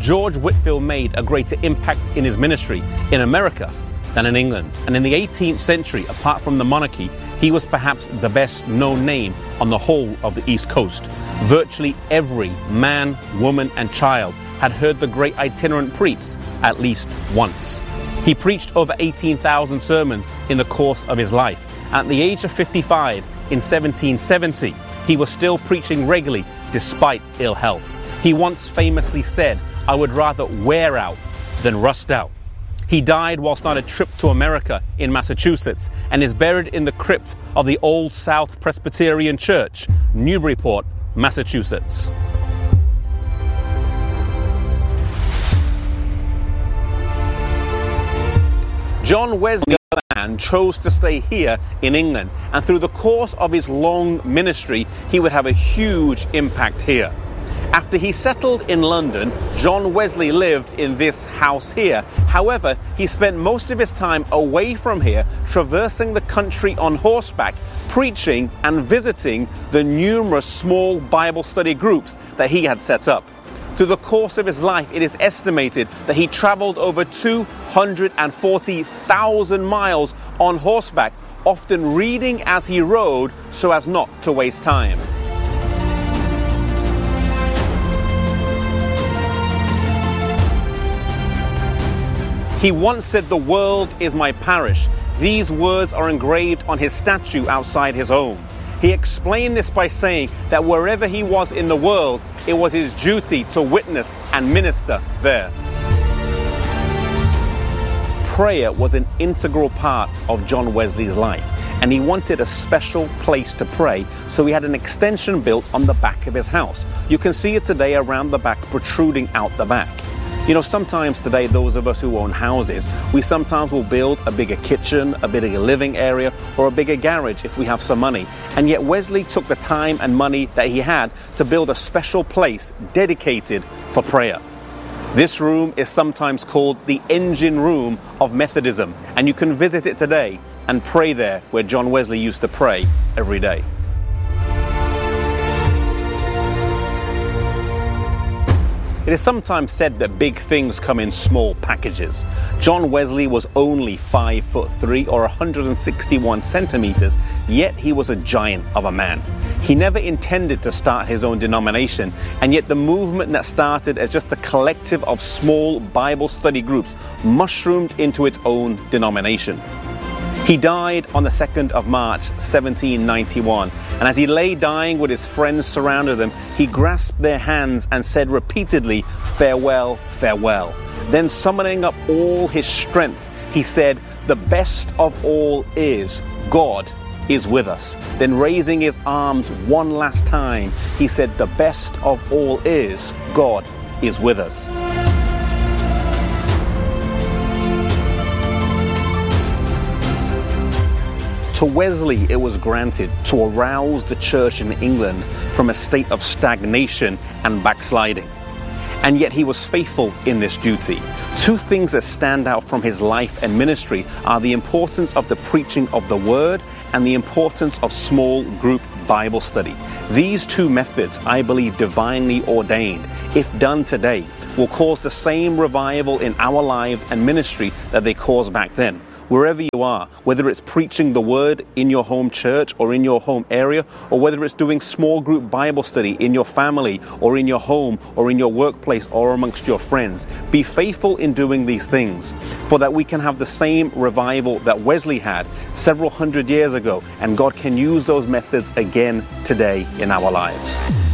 George Whitefield made a greater impact in his ministry in America than in England. And in the 18th century, apart from the monarchy, he was perhaps the best known name on the whole of the East Coast. Virtually every man, woman, and child had heard the great itinerant preach at least once. He preached over 18,000 sermons in the course of his life. At the age of 55, in 1770, he was still preaching regularly despite ill health. He once famously said, "I would rather wear out than rust out." He died whilst on a trip to America in Massachusetts and is buried in the crypt of the Old South Presbyterian Church, Newburyport, Massachusetts. John Wesley chose to stay here in England, and through the course of his long ministry, he would have a huge impact here. After he settled in London, John Wesley lived in this house here. However, he spent most of his time away from here, traversing the country on horseback, preaching and visiting the numerous small Bible study groups that he had set up. Through the course of his life, it is estimated that he traveled over 240,000 miles on horseback, often reading as he rode so as not to waste time. He once said, "The world is my parish." These words are engraved on his statue outside his home. He explained this by saying that wherever he was in the world, it was his duty to witness and minister there. Prayer was an integral part of John Wesley's life, and he wanted a special place to pray, so he had an extension built on the back of his house. You can see it today around the back, protruding out the back. You know, sometimes today, those of us who own houses, we sometimes will build a bigger kitchen, a bigger living area, or a bigger garage if we have some money. And yet Wesley took the time and money that he had to build a special place dedicated for prayer. This room is sometimes called the engine room of Methodism, and you can visit it today and pray there where John Wesley used to pray every day. It is sometimes said that big things come in small packages. John Wesley was only 5'3" or 161 centimeters, yet he was a giant of a man. He never intended to start his own denomination, and yet the movement that started as just a collective of small Bible study groups mushroomed into its own denomination. He died on the 2nd of March, 1791, and as he lay dying with his friends surrounded him, he grasped their hands and said repeatedly, "Farewell, farewell." Then summoning up all his strength, he said, "The best of all is, God is with us." Then raising his arms one last time, he said, "The best of all is, God is with us." To Wesley, it was granted to arouse the church in England from a state of stagnation and backsliding. And yet he was faithful in this duty. Two things that stand out from his life and ministry are the importance of the preaching of the word and the importance of small group Bible study. These two methods, I believe, divinely ordained, if done today, will cause the same revival in our lives and ministry that they caused back then. Wherever you are, whether it's preaching the word in your home church or in your home area, or whether it's doing small group Bible study in your family or in your home or in your workplace or amongst your friends, be faithful in doing these things, for that we can have the same revival that Wesley had several hundred years ago, and God can use those methods again today in our lives.